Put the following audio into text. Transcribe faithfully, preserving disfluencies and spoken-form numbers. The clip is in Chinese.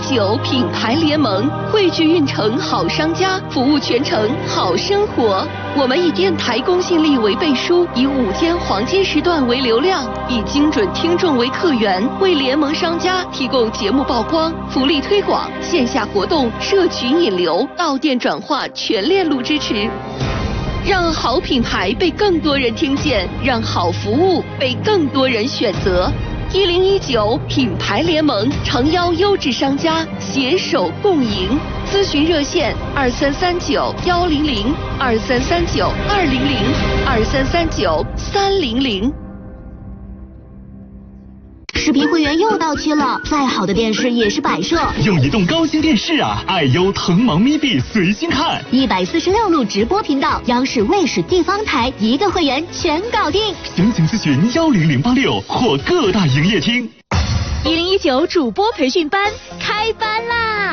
九品牌联盟汇聚运城好商家，服务全城好生活。我们以电台公信力为背书，以午间黄金时段为流量，以精准听众为客源，为联盟商家提供节目曝光、福利推广、线下活动、社群引流、到店转化全链路支持。让好品牌被更多人听见，让好服务被更多人选择。一零一九品牌联盟诚邀优质商家携手共赢。咨询热线二三三九幺零零二三三九二零零二三三九三零零。 视频会员又到期了，再好的电视也是摆设。 用移动高清电视啊，爱优腾芒咪币随心看， 一百四十六路直播频道，央视、卫视、地方台一个会员全搞定。 详情咨询幺零零八六或各大营业厅。 一零一九主播培训班开班啦！